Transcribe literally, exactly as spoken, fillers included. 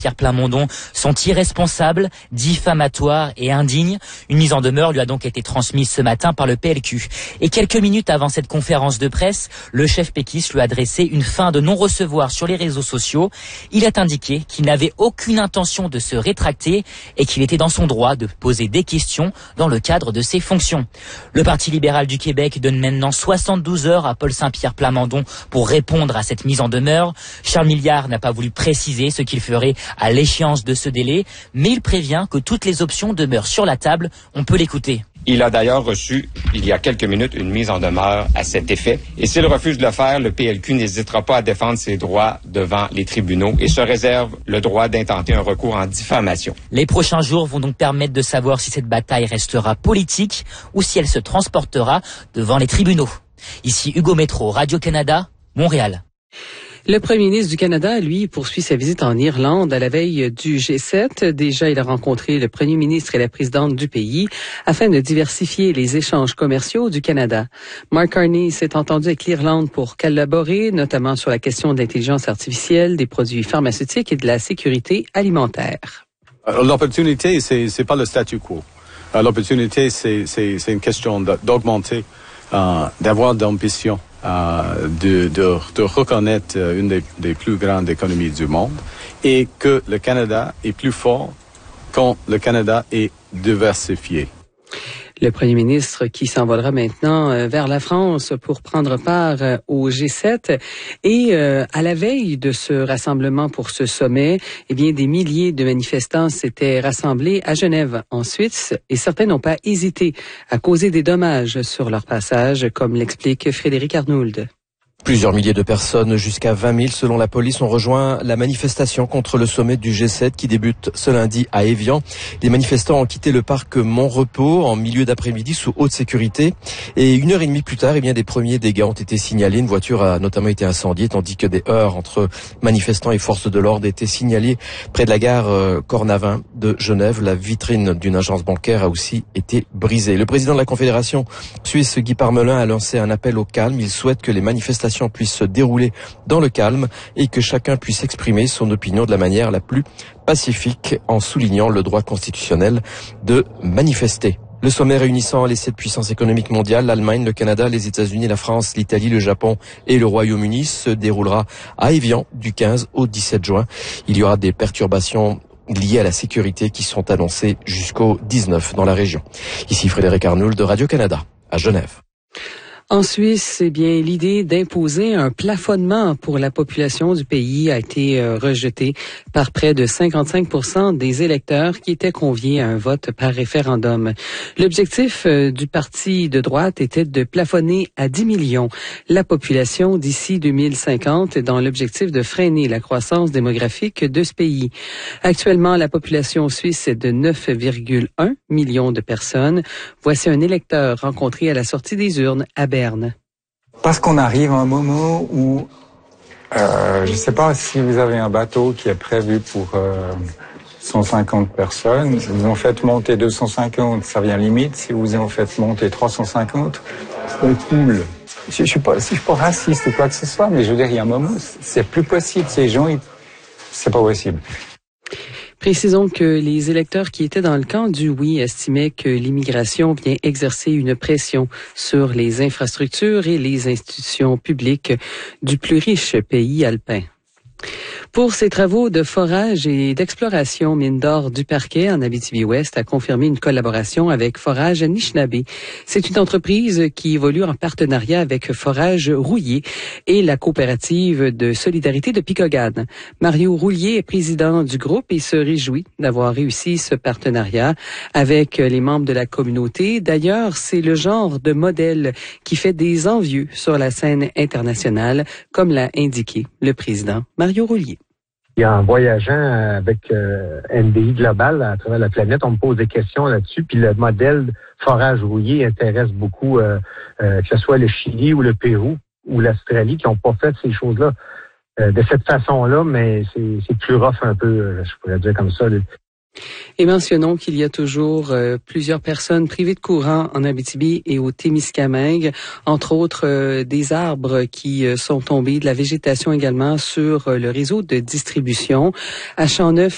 Pierre Plamondon sont irresponsables, diffamatoires et indignes. Une mise en demeure lui a donc été transmise ce matin par le P L Q. Et quelques minutes avant cette conférence de presse, le chef péquiste lui a adressé une fin de non-recevoir sur les réseaux sociaux. Il a indiqué qu'il n'avait aucune intention de se rétracter et qu'il était dans son droit de poser des questions dans le cadre de ses fonctions. Le Parti libéral du Québec donne maintenant soixante-douze heures à Paul Saint-Pierre Plamondon pour répondre à cette mise en demeure. Charles Milliard n'a pas voulu préciser ce qu'il ferait à l'échéance de ce délai, mais il prévient que toutes les options demeurent sur la table. On peut l'écouter. Il a d'ailleurs reçu, il y a quelques minutes, une mise en demeure à cet effet. Et s'il refuse de le faire, le P L Q n'hésitera pas à défendre ses droits devant les tribunaux et se réserve le droit d'intenter un recours en diffamation. Les prochains jours vont donc permettre de savoir si cette bataille restera politique ou si elle se transportera devant les tribunaux. Ici Hugo Métro, Radio-Canada, Montréal. Le premier ministre du Canada, lui, poursuit sa visite en Irlande à la veille du G sept. Déjà, il a rencontré le premier ministre et la présidente du pays afin de diversifier les échanges commerciaux du Canada. Mark Carney s'est entendu avec l'Irlande pour collaborer, notamment sur la question de l'intelligence artificielle, des produits pharmaceutiques et de la sécurité alimentaire. L'opportunité, c'est, c'est pas le statu quo. L'opportunité, c'est, c'est, c'est une question d'augmenter, euh, d'avoir d'ambition. Euh, de, de, de reconnaître une des, des plus grandes économies du monde et que le Canada est plus fort quand le Canada est diversifié. Le premier ministre qui s'envolera maintenant vers la France pour prendre part au G sept. Et euh, à la veille de ce rassemblement pour ce sommet, eh bien, des milliers de manifestants s'étaient rassemblés à Genève, en Suisse, et certains n'ont pas hésité à causer des dommages sur leur passage, comme l'explique Frédéric Arnould. Plusieurs milliers de personnes, jusqu'à vingt mille selon la police, ont rejoint la manifestation contre le sommet du G sept qui débute ce lundi à Évian. Les manifestants ont quitté le parc Montrepos en milieu d'après-midi sous haute sécurité. Et une heure et demie plus tard, eh bien, des premiers dégâts ont été signalés. Une voiture a notamment été incendiée, tandis que des heurts entre manifestants et forces de l'ordre étaient signalés près de la gare Cornavin de Genève. La vitrine d'une agence bancaire a aussi été brisée. Le président de la Confédération suisse, Guy Parmelin, a lancé un appel au calme. Il souhaite que les manifestations puisse se dérouler dans le calme et que chacun puisse exprimer son opinion de la manière la plus pacifique en soulignant le droit constitutionnel de manifester. Le sommet réunissant les sept puissances économiques mondiales, l'Allemagne, le Canada, les États-Unis, la France, l'Italie, le Japon et le Royaume-Uni se déroulera à Évian du quinze au dix-sept juin. Il y aura des perturbations liées à la sécurité qui sont annoncées jusqu'au dix-neuf dans la région. Ici Frédéric Arnould de Radio-Canada à Genève. En Suisse, eh bien, l'idée d'imposer un plafonnement pour la population du pays a été euh, rejetée par près de cinquante-cinq pour cent des électeurs qui étaient conviés à un vote par référendum. L'objectif euh, du parti de droite était de plafonner à dix millions la population d'ici deux mille cinquante dans l'objectif de freiner la croissance démographique de ce pays. Actuellement, la population suisse est de neuf virgule un millions de personnes. Voici un électeur rencontré à la sortie des urnes à Berne. Parce qu'on arrive à un moment où, euh, je ne sais pas si vous avez un bateau qui est prévu pour euh, cent cinquante personnes, vous en faites monter deux cent cinquante, ça vient limite. Si vous en faites monter trois cent cinquante, on coule. Je ne suis pas, si je suis pas raciste ou quoi que ce soit, mais je veux dire, il y a un moment, c'est plus possible. Ces gens, ils, c'est pas possible. Précisons que les électeurs qui étaient dans le camp du oui estimaient que l'immigration vient exercer une pression sur les infrastructures et les institutions publiques du plus riche pays alpin. Pour ses travaux de forage et d'exploration, Mine d'or du Parquet en Abitibi-Ouest a confirmé une collaboration avec Forage Anishinaabe. C'est une entreprise qui évolue en partenariat avec Forage Rouillé et la coopérative de solidarité de Picogan. Mario Roulier est président du groupe et se réjouit d'avoir réussi ce partenariat avec les membres de la communauté. D'ailleurs, c'est le genre de modèle qui fait des envieux sur la scène internationale, comme l'a indiqué le président Mario Roulier. Et en voyageant avec euh, N D I Global à travers la planète, on me pose des questions là-dessus. Puis le modèle forage rouillé intéresse beaucoup, euh, euh, que ce soit le Chili ou le Pérou ou l'Australie, qui n'ont pas fait ces choses-là euh, de cette façon-là, mais c'est, c'est plus rough un peu, je pourrais dire comme ça. Là. Et mentionnons qu'il y a toujours euh, plusieurs personnes privées de courant en Abitibi et au Témiscamingue, entre autres euh, des arbres qui euh, sont tombés, de la végétation également sur euh, le réseau de distribution. À Champ-Neuf,